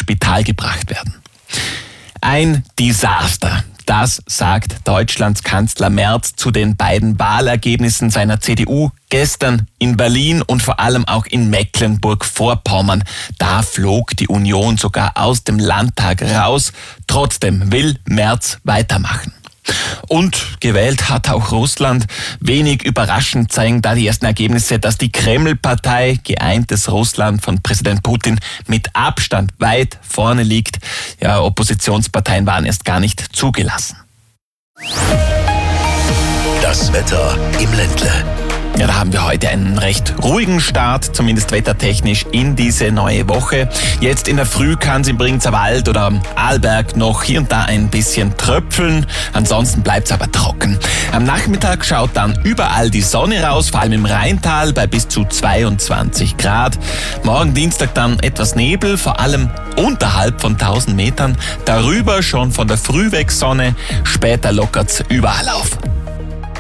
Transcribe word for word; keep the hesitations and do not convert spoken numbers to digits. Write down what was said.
Spital gebracht werden. Ein Desaster. Das sagt Deutschlands Kanzler Merz zu den beiden Wahlergebnissen seiner C D U gestern in Berlin und vor allem auch in Mecklenburg-Vorpommern. Da flog die Union sogar aus dem Landtag raus. Trotzdem will Merz weitermachen. Und gewählt hat auch Russland. Wenig überraschend zeigen da die ersten Ergebnisse, dass die Kreml-Partei Geeintes Russland von Präsident Putin mit Abstand weit vorne liegt. Ja, Oppositionsparteien waren erst gar nicht zugelassen. Das Wetter im Ländle. Ja, da haben wir heute einen recht ruhigen Start, zumindest wettertechnisch, in diese neue Woche. Jetzt in der Früh kann es im Bringzer Wald oder am Arlberg noch hier und da ein bisschen tröpfeln. Ansonsten bleibt es aber trocken. Am Nachmittag schaut dann überall die Sonne raus, vor allem im Rheintal bei bis zu zweiundzwanzig Grad. Morgen Dienstag dann etwas Nebel, vor allem unterhalb von tausend Metern. Darüber schon von der Früh weg Sonne, später lockert's überall auf.